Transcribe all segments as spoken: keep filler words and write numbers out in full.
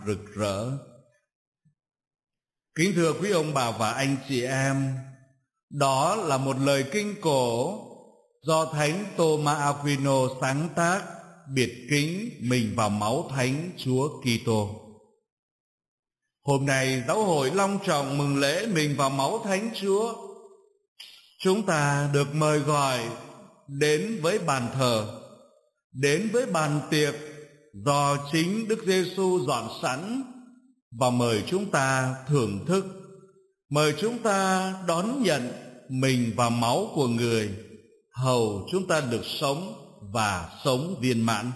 rực rỡ. Kính thưa quý ông bà và anh chị em, đó là một lời kinh cổ do Thánh Thomas Aquino sáng tác, biệt kính mình vào máu Thánh Chúa Kitô. Hôm nay giáo hội long trọng mừng lễ mình vào máu Thánh Chúa. Chúng ta được mời gọi đến với bàn thờ, đến với bàn tiệc do chính Đức Giêsu dọn sẵn, và mời chúng ta thưởng thức, mời chúng ta đón nhận mình và máu của người, hầu chúng ta được sống và sống viên mãn.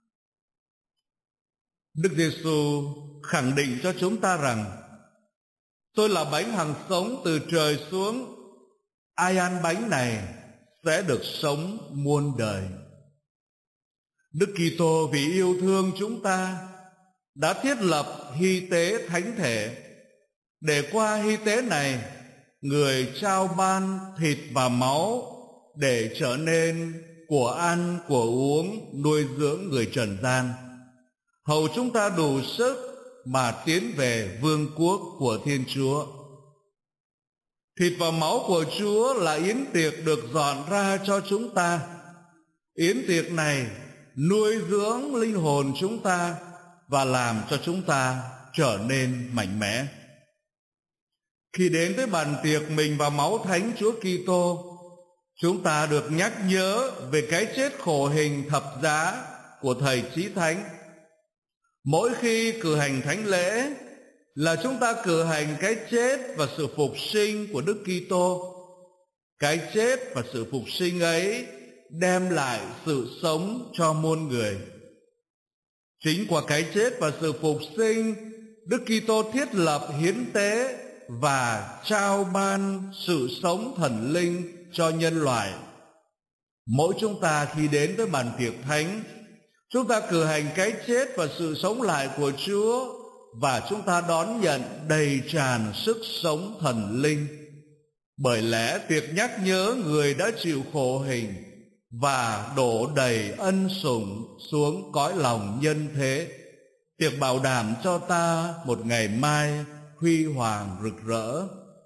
Đức Giêsu khẳng định cho chúng ta rằng: tôi là bánh hằng sống từ trời xuống, ai ăn bánh này sẽ được sống muôn đời. Đức Kitô vì yêu thương chúng ta đã thiết lập hy tế thánh thể, để qua hy tế này người trao ban thịt và máu để trở nên của ăn của uống nuôi dưỡng người trần gian, hầu chúng ta đủ sức mà tiến về vương quốc của Thiên Chúa. Thịt và máu của Chúa là yến tiệc được dọn ra cho chúng ta. Yến tiệc này nuôi dưỡng linh hồn chúng ta và làm cho chúng ta trở nên mạnh mẽ. Khi đến với bàn tiệc mình và máu Thánh Chúa Kitô, chúng ta được nhắc nhớ về cái chết khổ hình thập giá của Thầy Chí Thánh. Mỗi khi cử hành thánh lễ là chúng ta cử hành cái chết và sự phục sinh của Đức Kitô. Cái chết và sự phục sinh ấy đem lại sự sống cho muôn người. Chính qua cái chết và sự phục sinh, Đức Kitô thiết lập hiến tế và trao ban sự sống thần linh cho nhân loại. Mỗi chúng ta khi đến với bàn tiệc thánh, chúng ta cử hành cái chết và sự sống lại của Chúa, và chúng ta đón nhận đầy tràn sức sống thần linh. Bởi lẽ tiệc nhắc nhớ người đã chịu khổ hình và đổ đầy ân sủng xuống cõi lòng nhân thế, tiệc bảo đảm cho ta một ngày mai huy hoàng rực rỡ.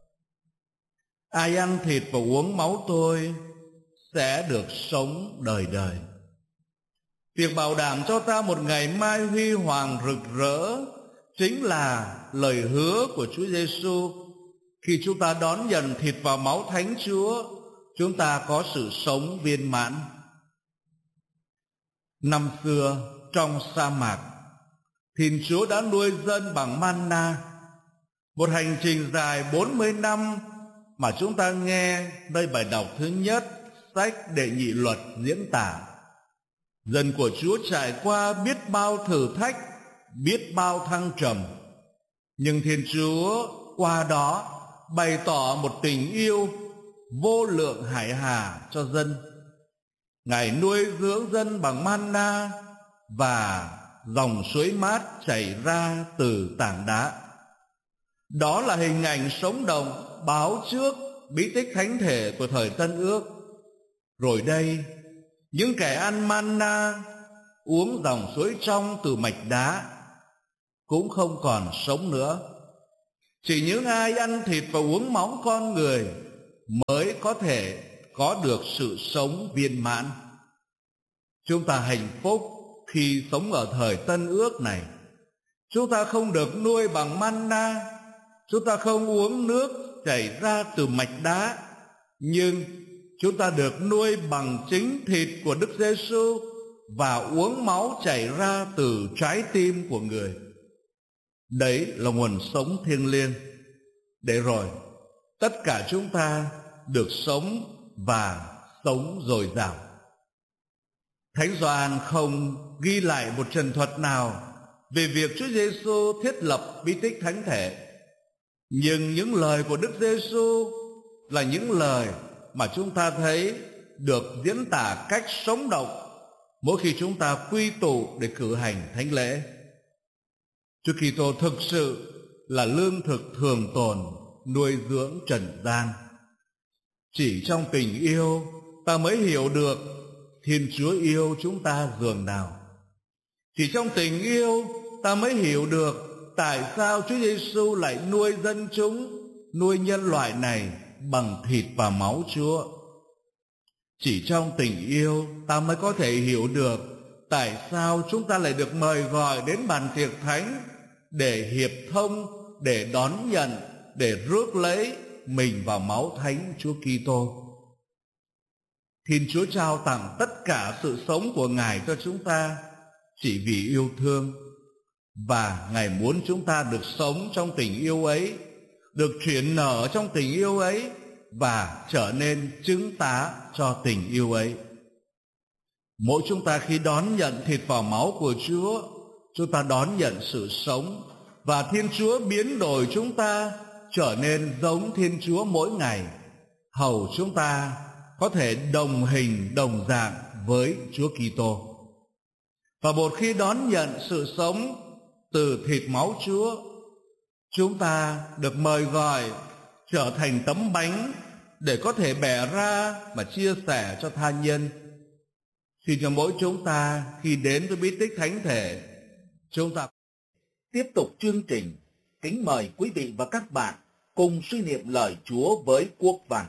Ai ăn thịt và uống máu tôi sẽ được sống đời đời. Tiệc bảo đảm cho ta một ngày mai huy hoàng rực rỡ chính là lời hứa của Chúa Giêsu. Khi chúng ta đón nhận thịt và máu Thánh Chúa, chúng ta có sự sống viên mãn. Năm xưa trong sa mạc, Thiên Chúa đã nuôi dân bằng manna. Một hành trình dài bốn mươi năm mà chúng ta nghe nơi bài đọc thứ nhất sách Đệ Nhị Luật diễn tả. Dân của Chúa trải qua biết bao thử thách, biết bao thăng trầm, nhưng Thiên Chúa qua đó bày tỏ một tình yêu vô lượng hải hà cho dân. Ngài nuôi dưỡng dân bằng manna và dòng suối mát chảy ra từ tảng đá. Đó là hình ảnh sống động báo trước bí tích thánh thể của thời Tân Ước. Rồi đây, những kẻ ăn manna, uống dòng suối trong từ mạch đá cũng không còn sống nữa. Chỉ những ai ăn thịt và uống máu con người mới có thể có được sự sống viên mãn. Chúng ta hạnh phúc khi sống ở thời Tân Ước này. Chúng ta không được nuôi bằng manna, chúng ta không uống nước chảy ra từ mạch đá, nhưng chúng ta được nuôi bằng chính thịt của Đức Giêsu và uống máu chảy ra từ trái tim của người. Đấy là nguồn sống thiêng liêng, để rồi tất cả chúng ta được sống và sống dồi dào. Thánh Gioan không ghi lại một trần thuật nào về việc Chúa Giêsu thiết lập bí tích thánh thể, nhưng những lời của Đức Giêsu là những lời mà chúng ta thấy được diễn tả cách sống động mỗi khi chúng ta quy tụ để cử hành thánh lễ. Chúa Kitô thực sự là lương thực thường tồn nuôi dưỡng trần gian. Chỉ trong tình yêu ta mới hiểu được Thiên Chúa yêu chúng ta dường nào. Chỉ trong tình yêu ta mới hiểu được tại sao Chúa Giêsu lại nuôi dân chúng, nuôi nhân loại này bằng thịt và máu Chúa. Chỉ trong tình yêu ta mới có thể hiểu được tại sao chúng ta lại được mời gọi đến bàn tiệc thánh để hiệp thông, để đón nhận, để rước lấy mình vào máu thánh Chúa Kitô. Thiên Chúa trao tặng tất cả sự sống của Ngài cho chúng ta chỉ vì yêu thương, và Ngài muốn chúng ta được sống trong tình yêu ấy, được chuyển nở trong tình yêu ấy và trở nên chứng tá cho tình yêu ấy. Mỗi chúng ta khi đón nhận thịt và máu của Chúa, chúng ta đón nhận sự sống, và Thiên Chúa biến đổi chúng ta trở nên giống Thiên Chúa mỗi ngày, hầu chúng ta có thể đồng hình đồng dạng với Chúa Kitô. Và một khi đón nhận sự sống từ thịt máu Chúa, chúng ta được mời gọi trở thành tấm bánh để có thể bẻ ra và chia sẻ cho tha nhân. Xin cho mỗi chúng ta khi đến với bí tích thánh thể, chúng ta tiếp tục chương trình. Kính mời quý vị và các bạn cùng suy niệm lời Chúa với Quốc Văn.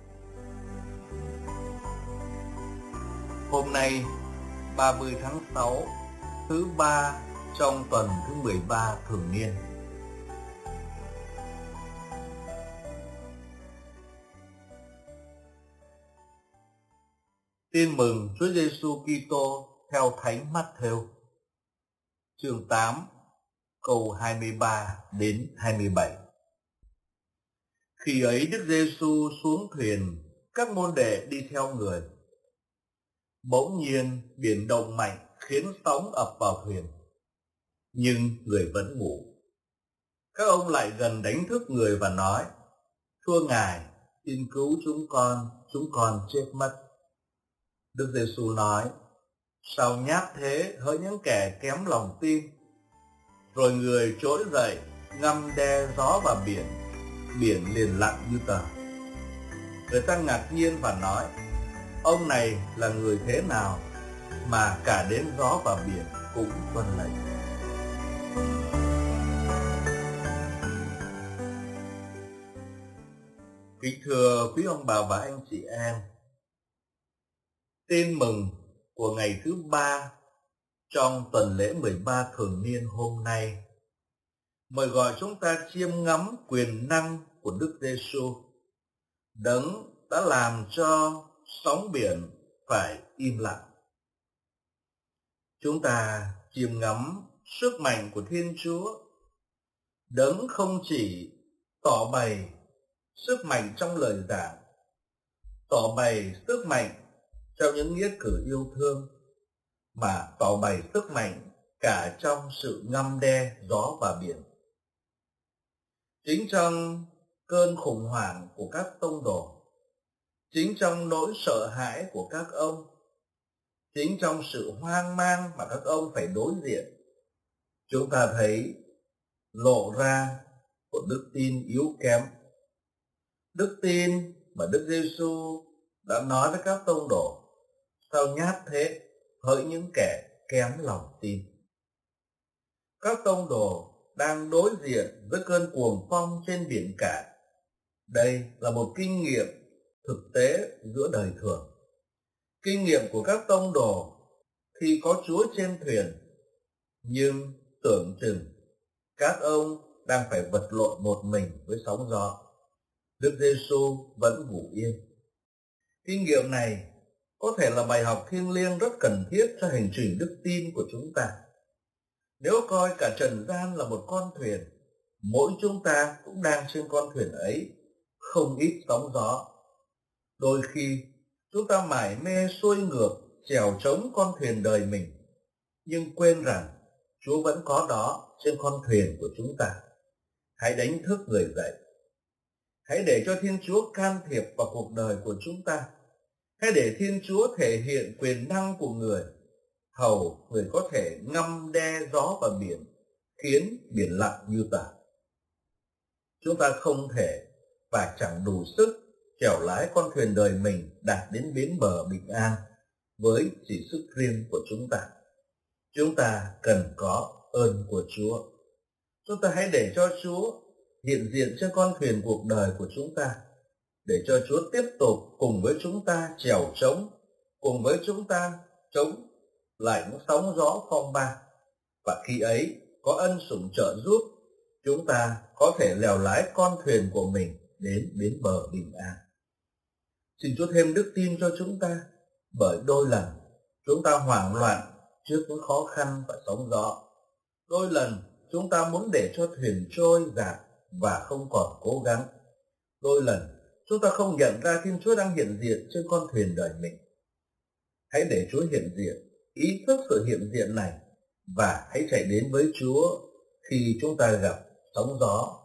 Hôm nay ba mươi tháng sáu, thứ ba trong tuần thứ mười ba thường niên. Tin mừng Chúa Giêsu Kitô theo Thánh Mát-thêu, chương tám, câu hai mươi ba đến hai mươi bảy. Khi ấy Đức Giêsu xuống thuyền, các môn đệ đi theo người. Bỗng nhiên biển động mạnh khiến sóng ập vào thuyền, nhưng người vẫn ngủ. Các ông lại gần đánh thức người và nói: Thưa Ngài, xin cứu chúng con, chúng con chết mất. Đức Giêsu nói: Sao nhát thế hỡi những kẻ kém lòng tin. Rồi người trỗi dậy, ngâm đe gió và biển, biển liền lặng như tờ. Người ta ngạc nhiên và nói: Ông này là người thế nào mà cả đến gió và biển cũng tuân lệnh. Kính thưa quý ông bà và anh chị em, tin mừng của ngày thứ ba trong tuần lễ mười ba thường niên hôm nay mời gọi chúng ta chiêm ngắm quyền năng của Đức Giêsu, Đấng đã làm cho sóng biển phải im lặng. Chúng ta chiêm ngắm sức mạnh của Thiên Chúa, Đấng không chỉ tỏ bày sức mạnh trong lời giảng, tỏ bày sức mạnh trong những nghĩa cử yêu thương, mà tỏ bày sức mạnh cả trong sự ngâm đe gió và biển. Chính trong cơn khủng hoảng của các tông đồ, chính trong nỗi sợ hãi của các ông, chính trong sự hoang mang mà các ông phải đối diện, chúng ta thấy lộ ra một đức tin yếu kém. Đức tin mà Đức Giêsu đã nói với các tông đồ: Sao nhát thế hỡi những kẻ kém lòng tin. Các tông đồ đang đối diện với cơn cuồng phong trên biển cả. Đây là một kinh nghiệm thực tế giữa đời thường. Kinh nghiệm của các tông đồ khi có Chúa trên thuyền, nhưng tưởng chừng các ông đang phải vật lộn một mình với sóng gió. Đức Giêsu vẫn ngủ yên. Kinh nghiệm này có thể là bài học thiêng liêng rất cần thiết cho hành trình đức tin của chúng ta. Nếu coi cả trần gian là một con thuyền, mỗi chúng ta cũng đang trên con thuyền ấy, không ít sóng gió. Đôi khi chúng ta mải mê xuôi ngược, chèo chống con thuyền đời mình, nhưng quên rằng Chúa vẫn có đó trên con thuyền của chúng ta. Hãy đánh thức người dậy. Hãy để cho Thiên Chúa can thiệp vào cuộc đời của chúng ta. Hãy để Thiên Chúa thể hiện quyền năng của người, hầu người có thể ngâm đe gió và biển, khiến biển lặng như tờ. Chúng ta không thể và chẳng đủ sức chèo lái con thuyền đời mình đạt đến bến bờ bình an với chỉ sức riêng của chúng ta. Chúng ta cần có ơn của Chúa. Chúng ta hãy để cho Chúa hiện diện trên con thuyền cuộc đời của chúng ta, để cho Chúa tiếp tục cùng với chúng ta chèo trống, cùng với chúng ta chống lại những sóng gió phong ba. Và khi ấy có ân sủng trợ giúp, chúng ta có thể lèo lái con thuyền của mình đến bến bờ bình an. Xin Chúa thêm đức tin cho chúng ta, bởi đôi lần chúng ta hoảng loạn trước những khó khăn và sóng gió. Đôi lần chúng ta muốn để cho thuyền trôi dạt và không còn cố gắng. Đôi lần chúng ta không nhận ra Thiên Chúa đang hiện diện trên con thuyền đời mình. Hãy để Chúa hiện diện, ý thức sự hiện diện này, và hãy chạy đến với Chúa khi chúng ta gặp sóng gió